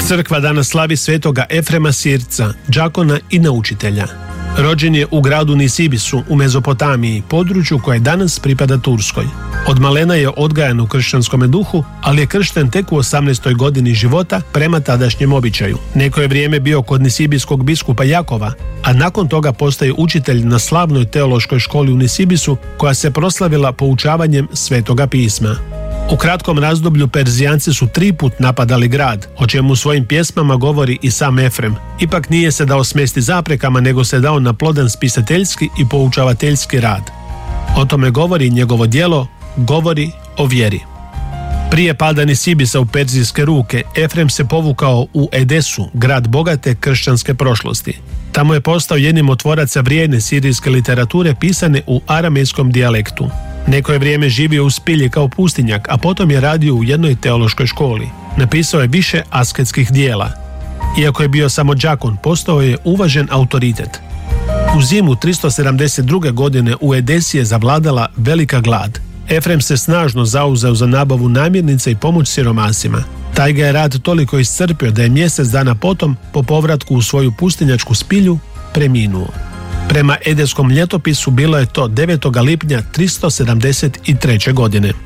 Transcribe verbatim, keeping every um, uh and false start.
Crkva danas slavi svetoga Efrema Sirca, đakona i naučitelja. Rođen je u gradu Nisibisu u Mezopotamiji, području koje danas pripada Turskoj. Od malena je odgajan u kršćanskome duhu, ali je kršten tek u osamnaestoj godini života prema tadašnjem običaju. Neko je vrijeme bio kod nisibijskog biskupa Jakova, a nakon toga postaje učitelj na slavnoj teološkoj školi u Nisibisu, koja se proslavila poučavanjem Svetoga pisma. U kratkom razdoblju Perzijanci su tri put napadali grad, o čemu u svojim pjesmama govori i sam Efrem. Ipak nije se dao smesti zaprekama, nego se dao na plodan spisateljski i poučavateljski rad. O tome govori njegovo djelo Govori o vjeri. Prije pada Nisibisa u perzijske ruke, Efrem se povukao u Edesu, grad bogate kršćanske prošlosti. Tamo je postao jednim od tvoraca vrijedne sirijske literature pisane u aramejskom dijalektu. Neko je vrijeme živio u Spilji kao pustinjak, a potom je radio u jednoj teološkoj školi. Napisao je više asketskih dijela. Iako je bio samo đakon, postao je uvažen autoritet. U zimu tristo sedamdeset druge. godine u Edesi je zavladala velika glad. Efrem se snažno zauzeo za nabavu namirnica i pomoć siromasima. Taj ga je rad toliko iscrpio da je mjesec dana potom, po povratku u svoju pustinjačku Spilju, preminuo. Prema edeskom ljetopisu bilo je to devetog lipnja tristo sedamdeset treće. godine.